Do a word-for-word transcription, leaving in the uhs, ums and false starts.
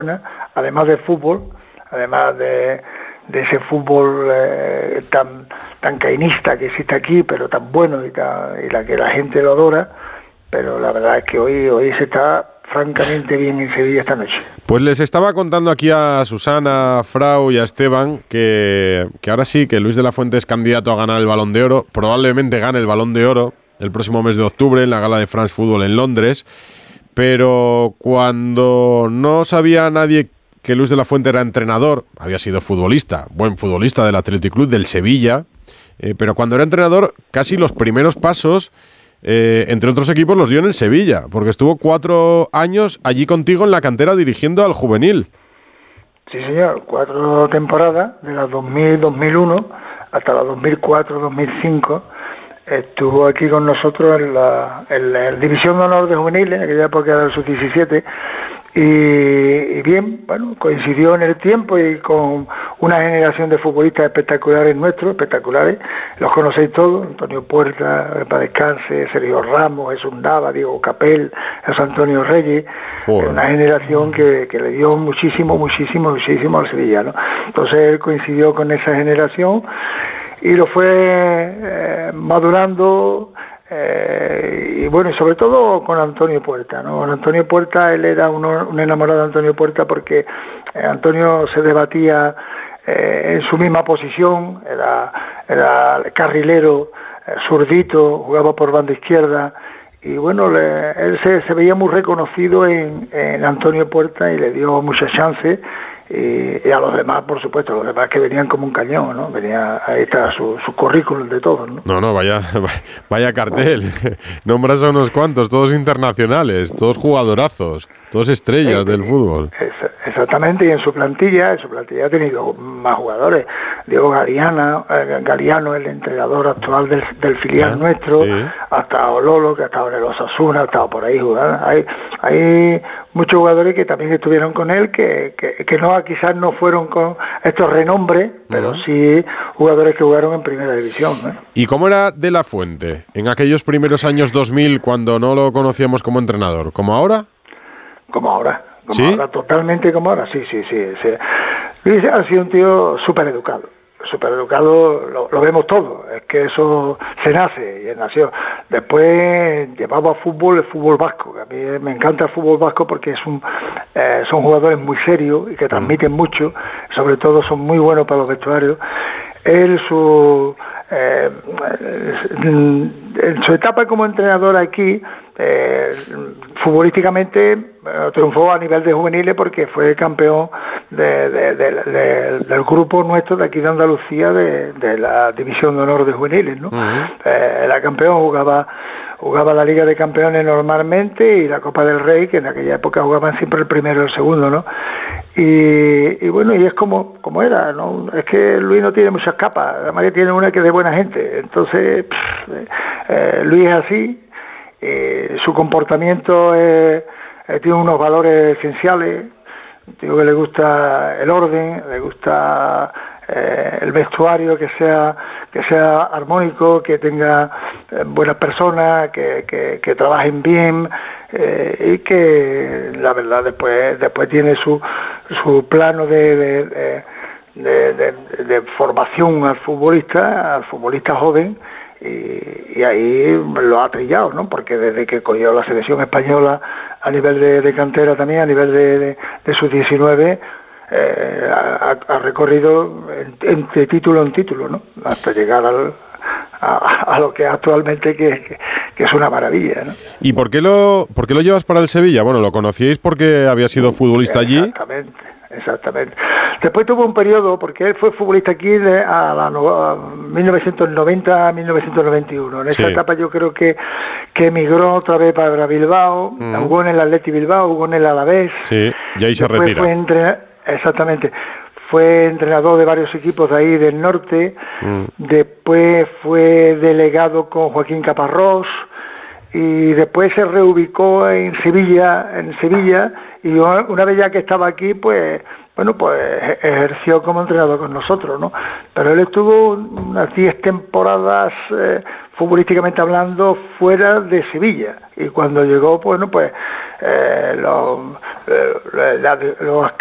además del fútbol, además de, de ese fútbol eh, tan tan cainista que existe aquí, pero tan bueno y, tan, y la que la gente lo adora, pero la verdad es que hoy hoy se está francamente bien en Sevilla esta noche. Pues les estaba contando aquí a Susana, a Frau y a Esteban que, que ahora sí, que Luis de la Fuente es candidato a ganar el Balón de Oro, probablemente gane el Balón de Oro el próximo mes de octubre en la gala de France Football en Londres, pero cuando no sabía nadie que Luis de la Fuente era entrenador, había sido futbolista, buen futbolista del Athletic Club, del Sevilla, eh, pero cuando era entrenador casi los primeros pasos, eh, entre otros equipos, los dio en el Sevilla, porque estuvo cuatro años allí contigo en la cantera dirigiendo al juvenil. Sí, señor, cuatro temporadas, de las dos mil dos mil uno hasta la dos mil cuatro dos mil cinco, estuvo aquí con nosotros en la, en la División de Honor de Juveniles, en aquella época del sub diecisiete, y, y bien, bueno, coincidió en el tiempo y con una generación de futbolistas espectaculares nuestros, espectaculares, los conocéis todos, Antonio Puerta, para descanse, Sergio Ramos, Jesús Nava, Diego Capel, José Antonio Reyes, Joder. Una generación que, que le dio muchísimo, muchísimo, muchísimo al sevillano. Entonces él coincidió con esa generación y lo fue eh, madurando, eh, y bueno, y sobre todo con Antonio Puerta, ¿no? Con Antonio Puerta, él era un, un enamorado de Antonio Puerta porque eh, Antonio se debatía eh, en su misma posición, era, era carrilero, eh, zurdito, jugaba por banda izquierda, y bueno, le, él se, se veía muy reconocido en, en Antonio Puerta y le dio muchas chances. Y, y a los demás, por supuesto, los demás que venían como un cañón, ¿no? Venía, ahí está su, su currículum de todos, ¿no? No, no, vaya, vaya cartel. Nombras a unos cuantos, todos internacionales, todos jugadorazos, todos estrellas sí, del fútbol. Es, exactamente, y en su plantilla, en su plantilla ha tenido más jugadores. Diego Galeana, eh, Galeano, el entrenador actual del, del filial ah, nuestro, sí. Hasta Ololo, que ha estado en el Osasuna, ha estado por ahí jugando. Hay, hay muchos jugadores que también estuvieron con él, que, que, que no quizás no fueron con estos renombres, pero uh-huh. sí jugadores que jugaron en primera división, ¿eh? ¿Y cómo era De la Fuente en aquellos primeros años dos mil cuando no lo conocíamos como entrenador? ¿Como ahora? Como ahora, como ¿Sí? ahora, totalmente como ahora, sí, sí, sí. sí. Luis ha sido un tío súper educado. Súper educado, lo, lo vemos todo, es que eso se nace y él nació. Después llevaba fútbol, el fútbol vasco, que a mí me encanta el fútbol vasco porque es un, eh, son jugadores muy serios y que transmiten mucho, sobre todo son muy buenos para los vestuarios. Él, su, eh, en su etapa como entrenador aquí, eh, futbolísticamente eh, triunfó a nivel de juveniles porque fue campeón de, de, de, de, del grupo nuestro de aquí de Andalucía de, de la División de Honor de Juveniles, ¿no? Uh-huh. Eh, era campeón, jugaba jugaba la Liga de Campeones normalmente y la Copa del Rey, que en aquella época jugaban siempre el primero y el segundo, ¿no? Y, y bueno, y es como como era, ¿no? Es que Luis no tiene muchas capas, además que tiene una que es de buena gente, entonces pff, eh, Luis es así. Eh, su comportamiento eh, eh, tiene unos valores esenciales. Digo que le gusta el orden, le gusta eh, el vestuario que sea que sea armónico, que tenga eh, buenas personas, que, que, que trabajen bien, eh, y que la verdad después después tiene su su plano de, de, de, de, de, de formación al futbolista, al futbolista joven. Y, y ahí lo ha trillado, ¿no? Porque desde que cogió la selección española a nivel de, de cantera también, a nivel de, de, de sus diecinueve, eh, ha, ha recorrido entre título en título, ¿no? Hasta llegar al, a, a lo que actualmente que, que, que es una maravilla, ¿no? ¿Y por qué lo por qué lo llevas para el Sevilla? Bueno, lo conocíais porque había sido futbolista allí. Exactamente. Exactamente. Después tuvo un periodo, porque él fue futbolista aquí de, a, la, a mil novecientos noventa a mil novecientos noventa y uno. En esa sí. etapa yo creo que, que emigró otra vez para Bilbao, mm. jugó en el Athletic Bilbao, jugó en el Alavés. Sí, y ahí se Después retira. Fue entre, exactamente. Fue entrenador de varios equipos de ahí del norte. Mm. Después fue delegado con Joaquín Caparrós. y después se reubicó en Sevilla, en Sevilla, y una vez ya que estaba aquí, pues, bueno, pues ejerció como entrenador con nosotros, ¿no? Pero él estuvo unas diez temporadas, eh, futbolísticamente hablando, fuera de Sevilla, y cuando llegó, bueno, pues, eh, los, eh, la, los